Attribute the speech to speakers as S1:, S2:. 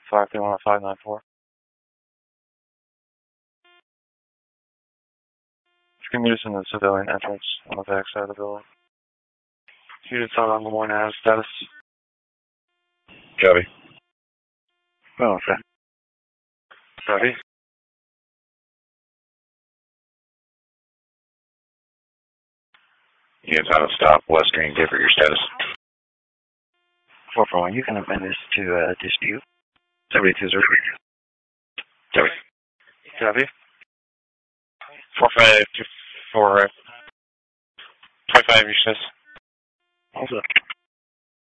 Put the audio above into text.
S1: 5310594. Commuters in the civilian entrance on the back side of the building. Units out on Lemoyne Ave status.
S2: Copy.
S1: Oh, okay. Copy.
S2: Units on the stop, West Green Gipper, your status.
S3: 441, you can amend this to dispute. 7203.
S2: Copy.
S1: Copy.
S4: 4524, 25, your status.
S3: Also.